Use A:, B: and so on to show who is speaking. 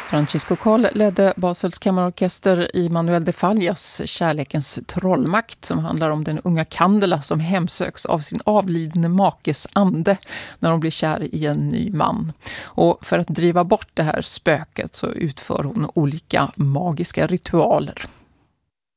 A: Francisco Coll ledde Basels kammarorkester i Manuel de Fallas Kärlekens trollmakt, som handlar om den unga Candela som hemsöks av sin avlidne makes ande när hon blir kär i en ny man. Och för att driva bort det här spöket så utför hon olika magiska ritualer.